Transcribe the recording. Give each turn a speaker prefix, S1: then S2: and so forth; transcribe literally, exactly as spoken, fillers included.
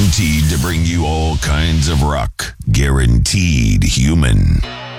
S1: Guaranteed to bring you all kinds of rock. Guaranteed human.